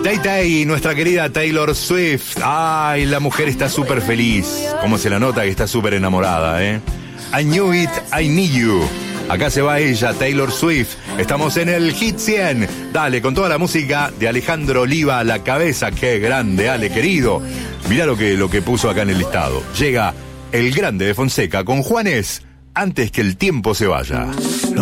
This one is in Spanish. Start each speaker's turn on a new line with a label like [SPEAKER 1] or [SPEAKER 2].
[SPEAKER 1] Tay, nuestra querida Taylor Swift. Ay, la mujer está súper feliz. Como se la nota que está súper enamorada, ¿eh? I knew it, I need you. Acá se va ella, Taylor Swift. Estamos en el Hit 100. Dale, con toda la música de Alejandro Oliva a la cabeza. Qué grande, Ale, querido. Mirá lo que puso acá en el listado. Llega el grande de Fonseca con Juanes, antes que el tiempo se vaya.